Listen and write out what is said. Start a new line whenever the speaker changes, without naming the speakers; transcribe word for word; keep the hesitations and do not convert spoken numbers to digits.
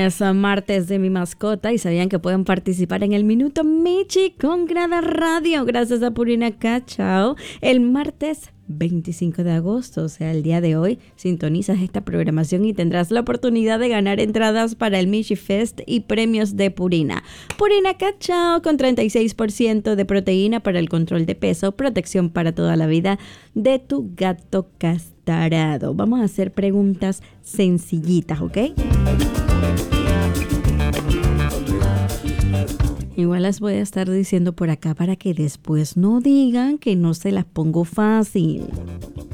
es martes de mi mascota y sabían que pueden participar en el Minuto Michi con Grada Radio gracias a Purina Cachao. El martes veinticinco de agosto, o sea, el día de hoy, sintonizas esta programación y tendrás la oportunidad de ganar entradas para el Michi Fest y premios de Purina. Purina Cachao con treinta y seis por ciento de proteína para el control de peso, protección para toda la vida de tu gato castrado. Vamos a hacer preguntas sencillitas, ¿ok? Igual las voy a estar diciendo por acá para que después no digan que no se las pongo fácil.